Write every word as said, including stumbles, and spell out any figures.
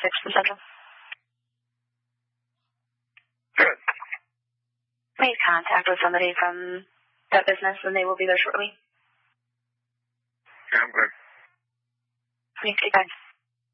six from Central. Good. Made contact with somebody from that business, and they will be there shortly. Yeah, I'm good. Thank you, guys.